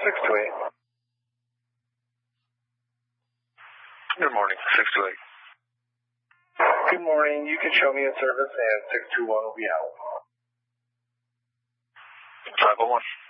628. Good morning, 628. Good morning. You can show me a service and 621 will be out. 501.